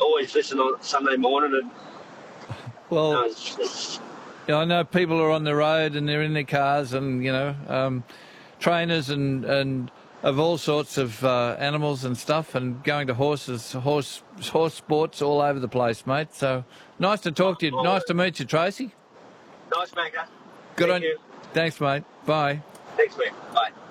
always listen on Sunday morning, and Well, it's I know people are on the road and they're in their cars, and trainers and of all sorts of animals and stuff, and going to horse sports all over the place, mate. So nice to talk to you. Nice to meet you, Tracy. nice, Macca. Good Thank on you. Thanks, mate. Bye. Thanks, man. Bye.